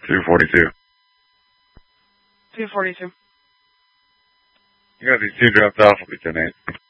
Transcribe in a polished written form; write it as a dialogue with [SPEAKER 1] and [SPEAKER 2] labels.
[SPEAKER 1] 242.
[SPEAKER 2] 242.
[SPEAKER 1] You got these two dropped off. Will be 10-8.